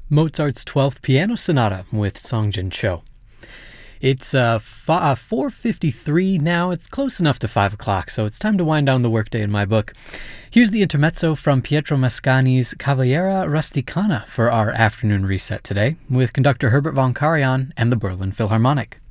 Mozart's 12th Piano Sonata with Song Jin Cho. It's 4:53 now. It's close enough to 5 o'clock, so it's time to wind down the workday in my book. Here's the intermezzo from Pietro Mascagni's Cavalleria Rusticana for our afternoon reset today, with conductor Herbert von Karajan and the Berlin Philharmonic.